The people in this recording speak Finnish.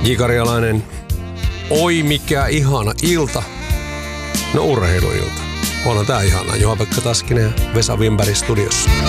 J. Karjalainen, oi mikä ihana ilta. No urheiluilta. Onhan tää ihana. Juha-Pekka Taskinen ja Vesa Wimberg studiossa.